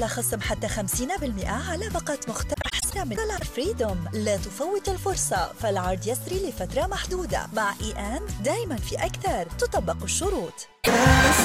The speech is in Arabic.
على خصم حتى 50% على باقات مختلفة من فريدوم. لا تفوت الفرصة، فالعرض يسري لفترة محدودة. مع دايما في أكثر، تطبق الشروط.